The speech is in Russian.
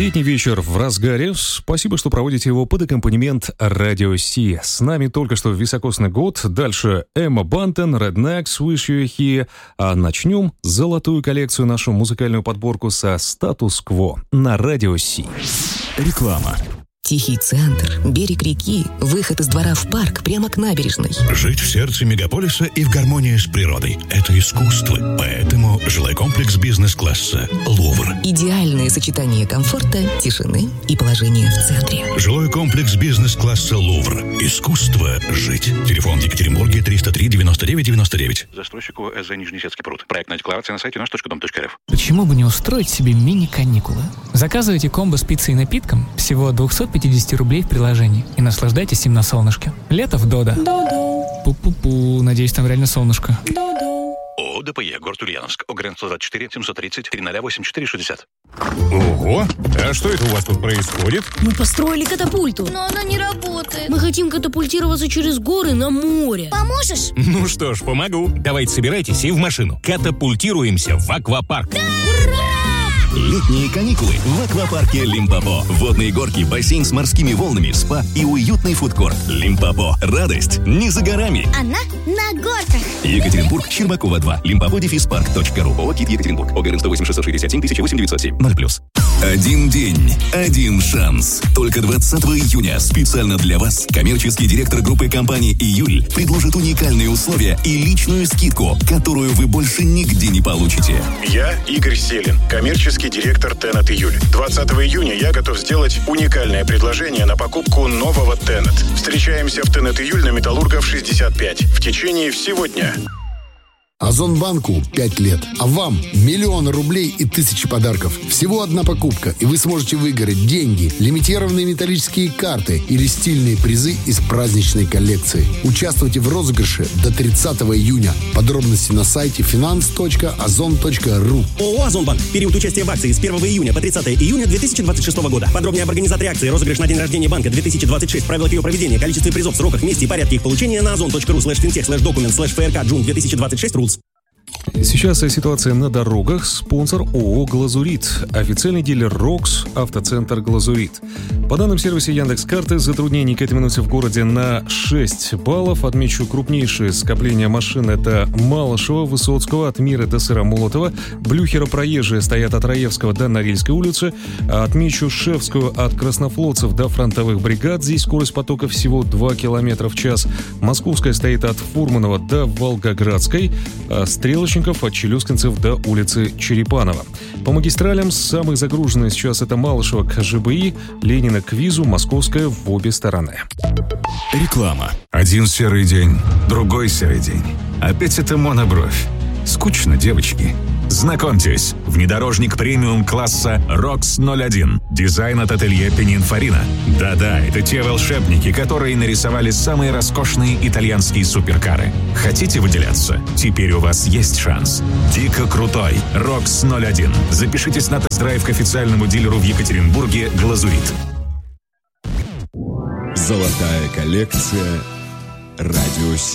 Летний вечер в разгаре. Спасибо, что проводите его под аккомпанемент Радио Си. С нами только что високосный год. Дальше Эмма Бантон, Rednecks, Wish You Were Here. А начнем золотую коллекцию, нашу музыкальную подборку со «Статус-кво» на Радио Си. Реклама. Тихий центр, берег реки, выход из двора в парк прямо к набережной. Жить в сердце мегаполиса и в гармонии с природой – это искусство. Поэтому жилой комплекс бизнес-класса «Лувр». Идеальное сочетание комфорта, тишины и положения в центре. Жилой комплекс бизнес-класса «Лувр». Искусство жить. Телефон в Екатеринбурге 303-99-99. Застройщику СЗ Нижнесецкий пруд. Проектная декларация на сайте наш.дом.рф. Почему бы не устроить себе мини-каникулы? Заказывайте комбо с пиццей и напитком всего 250 рублей в приложении и наслаждайтесь им на солнышке. Лето в Додо. Пу-пу-пу, надеюсь, там реально солнышко. ООО ДПЕ, город Ульяновск, ОГРН 124 730 308 Ого! А что это у вас тут происходит? Мы построили катапульту. Но она не работает. Мы хотим катапультироваться через горы на море. Поможешь? Ну что ж, помогу. Давайте собирайтесь и в машину. Катапультируемся в аквапарк. Летние каникулы в аквапарке Лимпопо. Водные горки, бассейн с морскими волнами, спа и уютный фудкорт. Лимпопо. Радость не за горами. Она на горках. Екатеринбург, Щербакова 2. Limpopo-park.ru. ООО «КИТ Екатеринбург». ОГРН 108 667 008 907. 0+. Один день, один шанс. Только 20 июня специально для вас коммерческий директор группы компании «Июль» предложит уникальные условия и личную скидку, которую вы больше нигде не получите. Я Игорь Селин, коммерческий директор Tenet «Июль». 20 июня я готов сделать уникальное предложение на покупку нового Tenet. Встречаемся в Tenet «Июль» на Металлургов 65 в течение всего дня. Озонбанку 5 лет, а вам миллионы рублей и тысячи подарков. Всего одна покупка, и вы сможете выиграть деньги, лимитированные металлические карты или стильные призы из праздничной коллекции. Участвуйте в розыгрыше до 30 июня. Подробности на сайте finance.ozon.ru. ООО «Озонбанк». Период участия в акции с 1 июня по 30 июня 2026 года. Подробнее об организации акции, розыгрыш на день рождения банка 2026, правилах ее проведения, количестве призов, сроках, месте и порядке их получения на ozon.ru/fintech/document/frk/june2026 rules. Сейчас ситуация на дорогах. Спонсор ООО «Глазурит». Официальный дилер «Рокс», автоцентр «Глазурит». По данным сервиса Яндекс.Карты, затруднений к этой минуте в городе на 6 баллов. Отмечу крупнейшие скопления машин. Это Малышева, Высоцкого, от Мира до Сыромолотова. Блюхера проезжие стоят от Раевского до Норильской улицы. Отмечу Шевскую от Краснофлотцев до Фронтовых бригад. Здесь скорость потока всего 2 км в час. Московская стоит от Фурманова до Волгоградской. Стрелочников от Челюскинцев до улицы Черепанова. По магистралям самые загруженные сейчас это Малышева к ЖБИ, Ленина к Визу, Московская в обе стороны. Реклама. Один серый день, другой серый день. Опять это монобровь. Скучно, девочки. Знакомьтесь, внедорожник премиум-класса ROX 01. Дизайн от ателье Пининфарина. Да-да, это те волшебники, которые нарисовали самые роскошные итальянские суперкары. Хотите выделяться? Теперь у вас есть шанс. Дико крутой ROX 01. Запишитесь на тест-драйв к официальному дилеру в Екатеринбурге «Глазурит». Золотая коллекция «Радио Си».